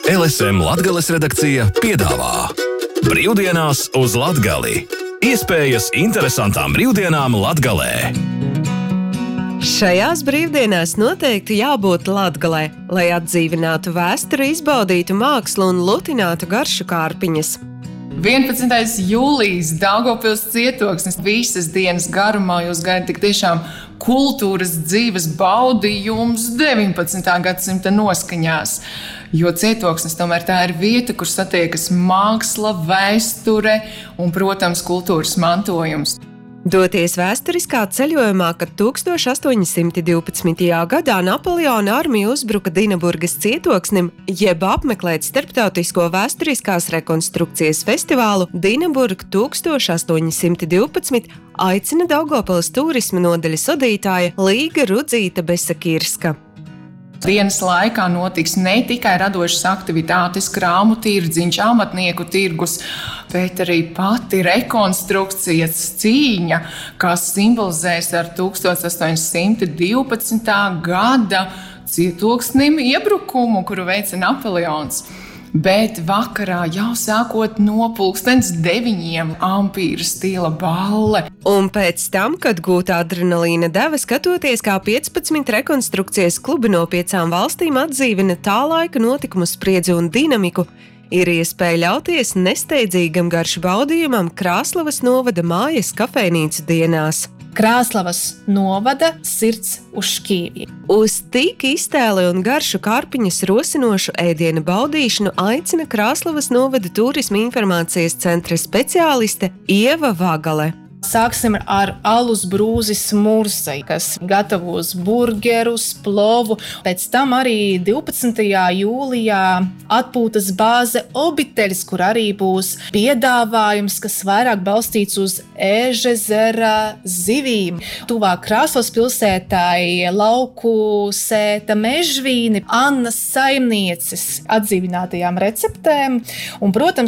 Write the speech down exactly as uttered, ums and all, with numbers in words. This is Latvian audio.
L S M Latgales redakcija piedāvā Brīvdienās uz Latgali. Iespējas interesantām brīvdienām Latgalē. Šajās brīvdienās noteikti jābūt Latgalē, lai atdzīvinātu vēsturi, izbaudītu mākslu un lutinātu garšu kārpiņas. vienpadsmitais jūlijas Daugavpils cietoksnis. Visas dienas garumā jūs gaidat tik tiešām kultūras dzīves baudījums deviņpadsmitā gadsimta noskaņās. Jo cietoksnis tomēr tā ir vieta, kur satiekas māksla, vēsture un, protams, kultūras mantojums. Doties vēsturiskā ceļojumā, kad tūkstoš astoņi simti divpadsmitajā gadā Napoleona armija uzbruka Dinaburgas cietoksnim, jeb apmeklēt starptautisko vēsturiskās rekonstrukcijas festivālu Dinaburg tūkstoš astoņi simti divpadsmit, aicina Daugavpils turisma nodaļas vadītāja Līga Rudzīta Besakirska. Dienas laikā notiks ne tikai radošas aktivitātes, krāmu tirdziņš, amatnieku tirgus, bet arī pati rekonstrukcijas cīņa, kas simbolizēs ar tūkstoš astoņi simti divpadsmitā gada cietoksnim iebrukumu, kuru veica Napoleons. Bet vakarā jau sākot no pulkstens deviņiem ampīra stila balle. Un pēc tam, kad gūta adrenalīna deva, skatoties, kā piecpadsmit rekonstrukcijas klubi no piecām valstīm atdzīvina tā laika notikumu spriedzi un dinamiku, ir iespēja ļauties nesteidzīgam garšu baudījumam Krāslavas novada mājas kafejnīcu dienās. Krāslavas novada sirds uz šķīvja. Uz tik iztēli un garšu kārpiņas rosinošu ēdienu baudīšanu aicina Krāslavas novada turisma informācijas centra speciāliste Ieva Vagale. Sāksim ar alus brūzi Smurzai, kas gatavos burgerus, plovu. Pēc tam arī divpadsmitajā jūlijā atpūtas bāze Obiteļs, kur arī būs piedāvājums, kas vairāk balstīts uz ēžezera zivīm. Tuvāk Krāslavas pilsētai lauku sēta mežvīni, Annas saimnieces atdzīvinātajām receptēm. Un, protams,